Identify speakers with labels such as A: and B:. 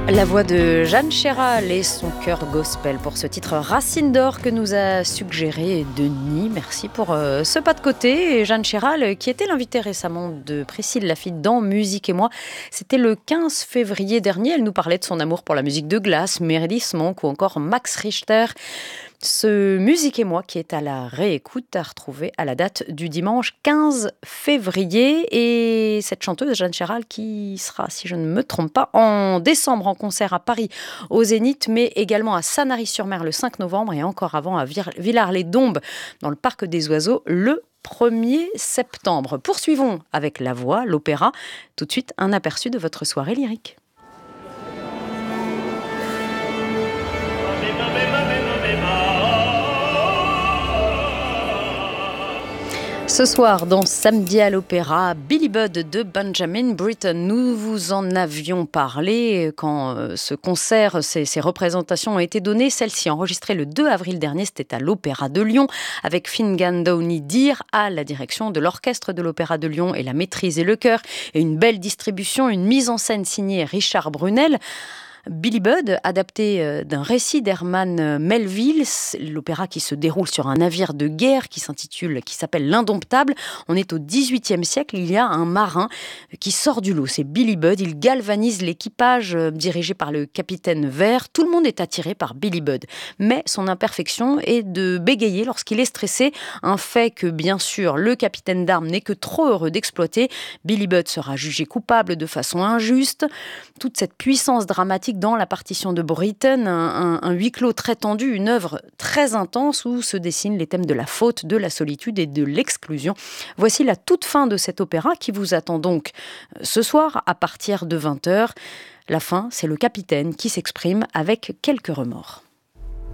A: La voix de Jeanne Chéral et son chœur gospel pour ce titre Racine d'or que nous a suggéré Denis. Merci pour ce pas de côté. Et Jeanne Chéral, qui était l'invitée récemment de Priscille Laffitte dans Musique et moi, c'était le 15 février dernier. Elle nous parlait de son amour pour la musique de Glass, Meredith Monk ou encore Max Richter. Ce Musique et moi qui est à la réécoute à retrouver à la date du dimanche 15 février. Et cette chanteuse Jeanne Chéral qui sera, si je ne me trompe pas, en décembre en concert à Paris au Zénith, mais également à Sanary-sur-Mer le 5 novembre et encore avant à Villars-les-Dombes dans le Parc des Oiseaux le 1er septembre. Poursuivons avec la voix, l'opéra. Tout de suite, un aperçu de votre soirée lyrique. Ce soir, dans Samedi à l'Opéra, Billy Budd de Benjamin Britten. Nous vous en avions parlé quand ce concert, ces représentations ont été données. Celle-ci, enregistrée le 2 avril dernier, c'était à l'Opéra de Lyon, avec Finnegan Downey Dear à la direction de l'Orchestre de l'Opéra de Lyon et la maîtrise et le chœur. Et une belle distribution, une mise en scène signée Richard Brunel. Billy Budd, adapté d'un récit d'Herman Melville, l'opéra qui se déroule sur un navire de guerre qui s'appelle l'Indomptable. On est au XVIIIe siècle, il y a un marin qui sort du lot, c'est Billy Budd. Il galvanise l'équipage dirigé par le capitaine Vert. Tout le monde est attiré par Billy Budd, mais son imperfection est de bégayer lorsqu'il est stressé, un fait que bien sûr le capitaine d'armes n'est que trop heureux d'exploiter. Billy Budd sera jugé coupable de façon injuste. Toute cette puissance dramatique dans la partition de Britten, un huis clos très tendu, une œuvre très intense où se dessinent les thèmes de la faute, de la solitude et de l'exclusion. Voici la toute fin de cet opéra qui vous attend donc ce soir à partir de 20h. La fin, c'est le capitaine qui s'exprime avec quelques remords.